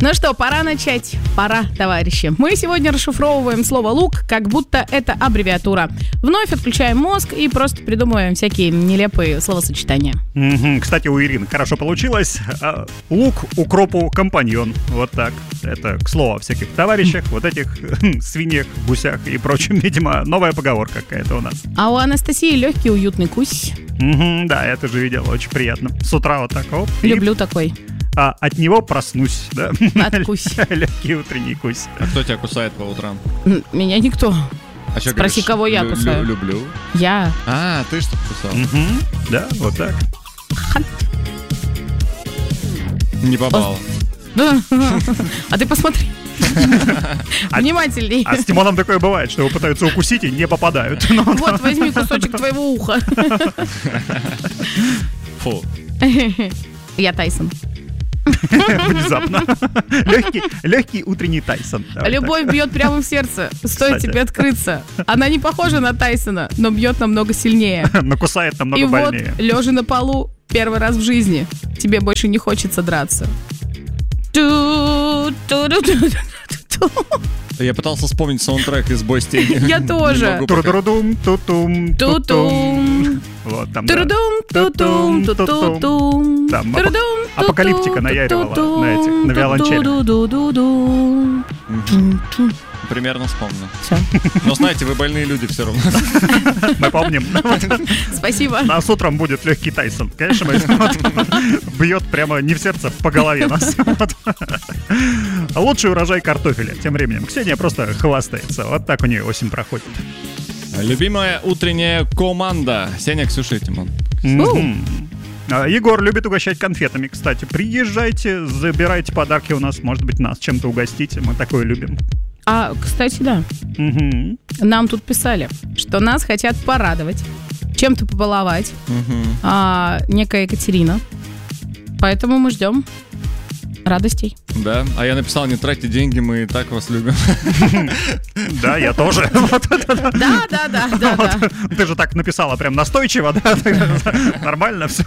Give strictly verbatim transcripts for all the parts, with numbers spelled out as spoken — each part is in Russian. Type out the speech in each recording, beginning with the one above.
Ну что, пора начать. Пора, товарищи. Мы сегодня расшифровываем слово «лук», как будто это аббревиатура. Вновь отключаем мозг и просто придумываем всякие нелепые словосочетания. Mm-hmm. Кстати, у Ирины хорошо получилось. Лук укропу компаньон. Вот так. Это, к слову, о всяких товарищах, вот этих свиньях, гусях и прочем. Видимо, новая поговорка какая-то у нас. А у Анастасии легкий, уютный кусь. Mm-hmm, да, я тоже видел, очень приятно. С утра вот так, оп. Люблю и... такой. А от него проснусь, да? Откусь. Легкий утренний кусь. А кто тебя кусает по утрам? Меня никто. А что Спроси, говоришь? кого я Лю- кусаю. лю- Люблю. Я. А, ты что кусал? Угу. Да, вот так. Не попал. А ты посмотри. Внимательней. А с Тимоном такое бывает, что его пытаются укусить и не попадают. Вот, возьми кусочек твоего уха. Фу. Я Тайсон. Внезапно. Легкий, легкий утренний Тайсон. Давай Любовь так. бьет прямо в сердце. Стоит Кстати. тебе открыться. Она не похожа на Тайсона, но бьет намного сильнее. Но кусает намного И вот, больнее. лежа на полу, первый раз в жизни, тебе больше не хочется драться. Ту-ту-ду-ду-ду-ду-ду. Я пытался вспомнить саундтрек из «Бой с тенью». Я тоже. Не могу пока. Турудурудум, тутум, тутум. Ту-тум. Вот там, да. Турудум, ту-тум, ту-ту-тум. Там апо- Турудум, апокалиптика ту-ту, наяривала ту-ту, на этих, на виолончели. ту-ду-ду-ду-ду. Тум-тум. Примерно вспомнил. Всё. Но знаете, вы больные люди все равно. Мы помним. Спасибо. А с утром будет легкий Тайсон. Конечно, мы бьет прямо не в сердце, по голове нас. Вот. Лучший урожай картофеля. Тем временем Ксения просто хвастается. Вот так у нее осень проходит. Любимая утренняя команда. Сеня, Ксюша и Тимон. Мгм. А, Егор любит угощать конфетами, кстати. Приезжайте, забирайте подарки у нас. Может быть, нас чем-то угостите. Мы такое любим. А, кстати, да. Мгм. Нам тут писали, что нас хотят порадовать, чем-то побаловать. Мгм. А, некая Екатерина. Поэтому мы ждем радостей. Да, а я написал: не тратьте деньги, мы и так вас любим. Да, я тоже. Вот это да. Да, да, да, да, да. Ты же так написала прям настойчиво, да? Нормально все.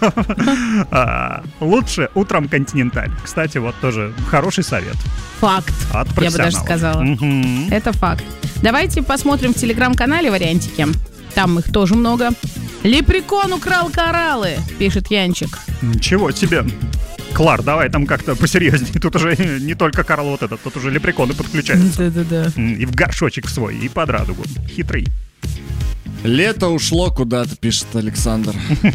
Лучше утром континенталь. Кстати, вот тоже хороший совет Факт. от Я бы даже профессионалов. сказала. Мгм. Это факт. Давайте посмотрим в телеграм-канале вариантики. Там их тоже много. Лепрекон украл кораллы, пишет Янчик. Ничего себе. Клар, давай там как-то посерьезнее. Тут уже не только Карл вот этот, тут уже лепреконы подключаются. Да-да-да. М, И в горшочек свой, и под радугу. Хитрый. Лето ушло куда-то, пишет Александр.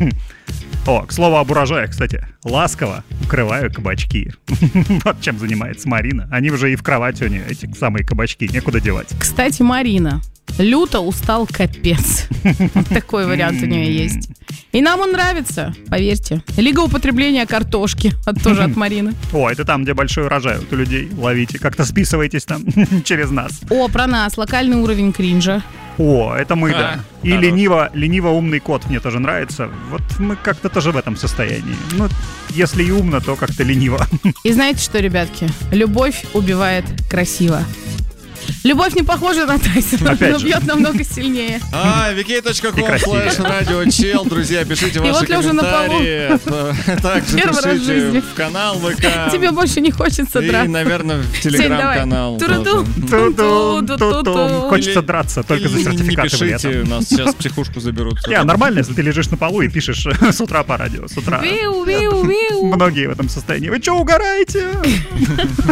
О, к слову об урожаях, кстати. Ласково укрываю кабачки. Вот чем занимается Марина. Они уже и в кровати у нее, эти самые кабачки, некуда девать. Кстати, Марина. Люто устал капец. Вот такой вариант у нее есть. И нам он нравится, поверьте. Лига употребления картошки. от- Тоже от Марины. О, это там, где большой урожай вот у людей. Ловите, как-то списывайтесь там через нас. О, про нас. Локальный уровень кринжа. О, это мы, да. А, И хорош. лениво, лениво умный кот мне тоже нравится. Вот мы как-то тоже в этом состоянии. Ну, если и умно, то как-то лениво. И знаете что, ребятки? Любовь убивает красиво. Любовь не похожа на Тайсона, Опять но же. бьет намного сильнее. А, ви кей точка И ком красивее. слэш радио чел. Друзья, пишите ваши вот лежа на полу. комментарии. Также Первый раз в пишите жизни. в канал ВК. Тебе больше не хочется И, драться. наверное, в Сень, давай. телеграм-канал. Туруду. тоже. Ту-тум, ту-тум. Хочется Или- драться только за Или не сертификаты в пишите, летом. нас сейчас в психушку заберут. Не, нормально, если ты лежишь на полу и пишешь с утра по радио. С утра. Виу, виу, виу. Многие в этом состоянии. Вы что, угораете?